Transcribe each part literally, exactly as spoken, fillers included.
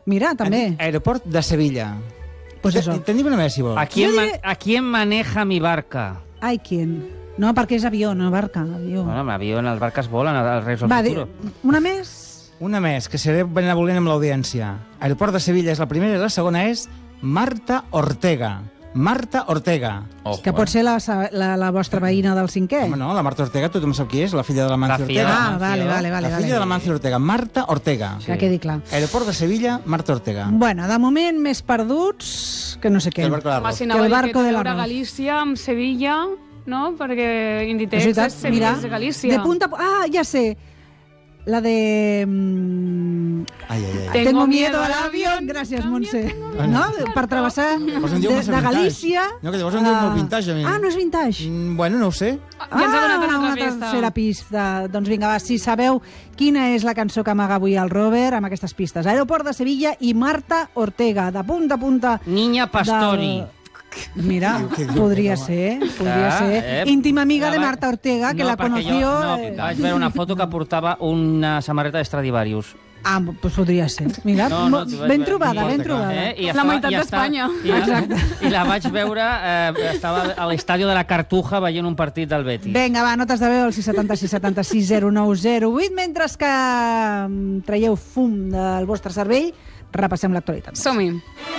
Mira, també. Aeroport de Sevilla. Pues eso. Tenim una més, si vols. ¿A quién, Yo ma- diré- ¿A quién maneja mi barca? Ai, ¿quién? No, perquè és avió, no barca. Avió. Bueno, l'avió en les barques volen, els Reis del Va, di- Futuro. una més? Una més, que seré benevolent amb l'audiència. Aeroport de Sevilla és la primera i la segona és Marta Ortega. Marta Ortega. Ojo, Que pot eh? ser la, la, la vostra veïna del cinquè. Home, no, la Marta Ortega, tothom sap qui és, la filla de la La Mancio filla Ortega. de Ah, Mancio. vale, vale, vale. la filla vale. de la Mancio Ortega, Marta Ortega. Que quedi clar. Aeroport de Sevilla, Marta Ortega. Bueno, de moment, més perduts que no sé què. El barco de Home, l'arròs. si Que anava el a dir barco que de té a veure l'arròs. Galícia amb Sevilla, no? Perquè És Inditex veritat, és Sevilla, és de Galícia. de punta... Ah, ja sé. La de... mm, Ai, ai, ai. Tengo Tengo miedo miedo al al avión. avión. Gràcies, También Montse. tengo No? Per travessar Pues un de, diu massa de vintage. Galícia... No, que llavors un diu a- molt vintage, a mi. Ah, no és vintage? Mm, bueno, no ho sé. Ja ens ha donat una una altra pista. tercera pista. Doncs vinga, va, si sabeu quina és la cançó que amaga avui el Robert amb aquestes pistes. Aeroport de Sevilla i Marta Ortega, de punta a punta. Niña Pastori. Del... Mira, Què diu, podria home? ser, podria Ah, ser. eh? Íntima amiga La de va- Marta Ortega, que No, la perquè conoció... Jo, no, eh, vaig veure una foto que portava una samarreta de Stradivarius. Ah, doncs podria ser. Mira, No, no, t'ho vaig ben veure. trobada, ben Importa, trobada. Eh? I La estava- meitat i estava- d'Espanya. I, la- Exacte. I la vaig veure, eh, estava a l'estadi de la Cartuja veient un partit del Betis. Vinga, va, notes de veu al sis setanta sis setanta sis zero nou zero vuit. Mentre que mm, traieu fum del vostre cervell, repassem l'actualitat. Som-hi.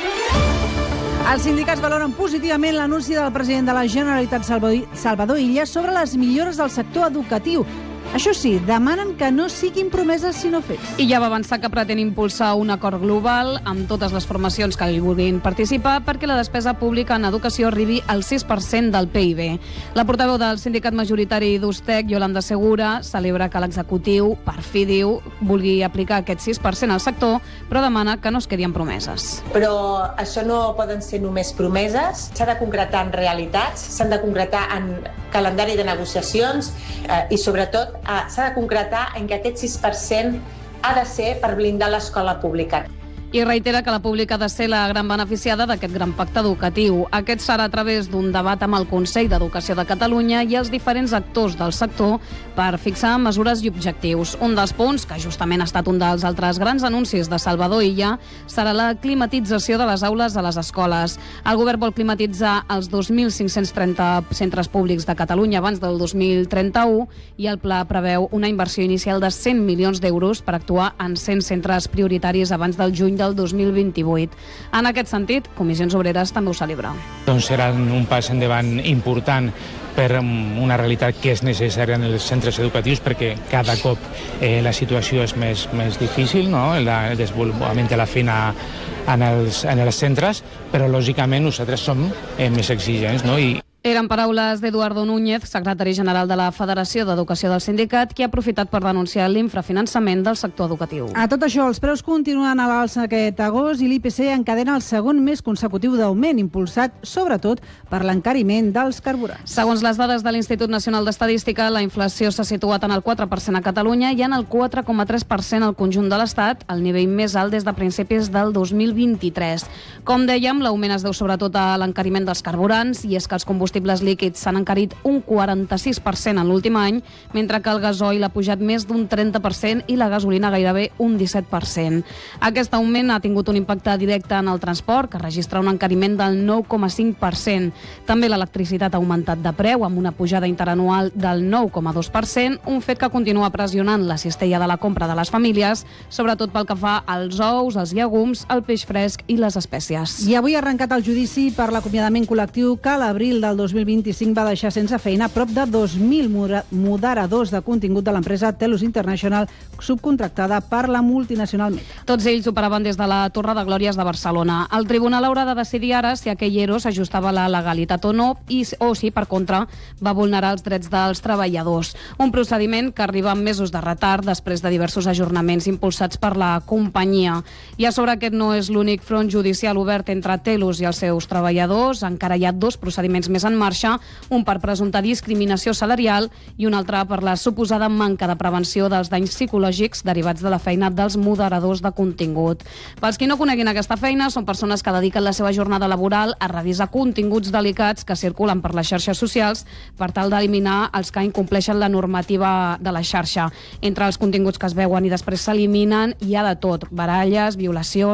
Els sindicats valoren positivament l'anunci del president de la Generalitat, Salvador Salvador Illa, sobre les millores del sector educatiu. Això sí, demanen que no siguin promeses sinó fets. I ja va avançar que pretén impulsar un acord global amb totes les formacions que hi vulguin participar perquè la despesa pública en educació arribi al sis per cent del P I B. La portaveu del sindicat majoritari d'Ustec, Yolanda Segura, celebra que l'executiu, per fi diu, vulgui aplicar aquest sis per cent al sector, però demana que no es quedi en promeses. Però això no poden ser només promeses, s'ha de concretar en realitats, s'han de concretar en calendari de negociacions eh, i sobretot eh, s'ha de concretar en que aquest sis per cent ha de ser per blindar l'escola pública. I reitera que la pública ha de ser la gran beneficiada d'aquest gran pacte educatiu. Aquest serà a través d'un debat amb el Consell d'Educació de Catalunya i els diferents actors del sector per fixar mesures i objectius. Un dels punts, que justament ha estat un dels altres grans anuncis de Salvador Illa, serà la climatització de les aules a les escoles. El govern vol climatitzar els dos mil cinc-cents trenta centres públics de Catalunya abans del dos mil trenta-u i el pla preveu una inversió inicial de cent milions d'euros per actuar en cent centres prioritaris abans del juny del dos mil vint-i-vuit. En aquest sentit, Comissions Obreres també ho celebra. Doncs serà un pas endavant important per una realitat que és necessària en els centres educatius perquè cada cop eh, la situació és més, més difícil, no? El desenvolupament de la feina en els, en els centres, però lògicament nosaltres som eh, més exigents, no? I Eren paraules d'Eduardo Núñez, secretari general de la Federació d'Educació del Sindicat, que ha aprofitat per denunciar l'infrafinançament del sector educatiu. A tot això, els preus continuen a l'alça aquest agost i l'I P C encadena el segon mes consecutiu d'augment, impulsat sobretot per l'encariment dels carburants. Segons les dades de l'Institut Nacional d'Estadística, la inflació s'ha situat en el quatre per cent a Catalunya i en el quatre coma tres per cent al conjunt de l'Estat, el nivell més alt des de principis del dos mil vint-i-tres. Com dèiem, l'augment es deu sobretot a l'encariment dels carburants i és que els combustibles líquids s'han encarit un quaranta-sis per cent en l'últim any, mentre que el gasoil ha pujat més d'un trenta per cent i la gasolina gairebé un disset per cent. Aquest augment ha tingut un impacte directe en el transport, que registra un encariment del nou coma cinc per cent. També l'electricitat ha augmentat de preu, amb una pujada interanual del nou coma dos per cent, un fet que continua pressionant la cistella de la compra de les famílies, sobretot pel que fa als ous, els llegums, el peix fresc i les espècies. I avui ha arrencat el judici per l'acomiadament col·lectiu que a l'abril del dos mil vint-i-cinc va deixar sense feina prop de dos mil moderadors de contingut de l'empresa Telus International, subcontractada per la multinacional Meta. Tots ells operaven des de la Torre de Glòries de Barcelona. El tribunal haurà de decidir ara si aquell E R O s'ajustava a la legalitat o no i, o si, per contra, va vulnerar els drets dels treballadors. Un procediment que arriba amb mesos de retard després de diversos ajornaments impulsats per la companyia. I a sobre aquest no és l'únic front judicial obert entre Telus i els seus treballadors. Encara hi ha dos procediments més en marxa, un per presumpta discriminació salarial i un altre per la suposada manca de prevenció dels danys psicològics derivats de la feina dels moderadors de contingut. Pels qui no coneguin aquesta feina, són persones que dediquen la seva jornada laboral a revisar continguts delicats que circulen per les xarxes socials per tal d'eliminar els que incompleixen la normativa de la xarxa. Entre els continguts que es veuen i després s'eliminen hi ha de tot, baralles, violacions,